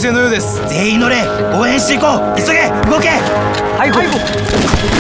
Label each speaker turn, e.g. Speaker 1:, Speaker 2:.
Speaker 1: 勢のようです。
Speaker 2: 全員乗れ、応援していこう。急げ、動け。
Speaker 3: はい。